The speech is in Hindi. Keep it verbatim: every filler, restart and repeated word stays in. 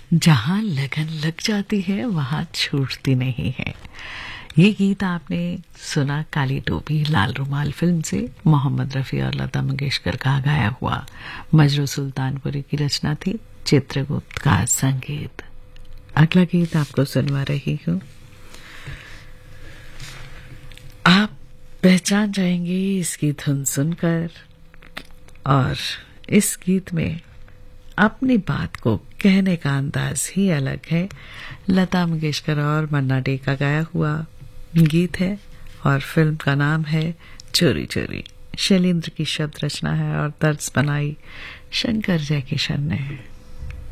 जहाँ लगन लग जाती है वहाँ छूटती नहीं है। ये गीत आपने सुना काली टोपी लाल रुमाल फिल्म से, मोहम्मद रफ़ी और लता मंगेशकर का गाया हुआ। मजरू सुल्तानपुरी की रचना थी, चित्रगुप्त का संगीत। अगला गीत आपको सुनवा रही हूँ। आप पहचान जाएंगे इसकी धुन सुनकर, और इस गीत में अपनी बात को कहने का अंदाज ही अलग है। लता मंगेशकर और मन्ना डे का गाया हुआ गीत है और फिल्म का नाम है चोरी चोरी। शैलेंद्र की शब्द रचना है और तर्ज बनाई शंकर जयकिशन ने।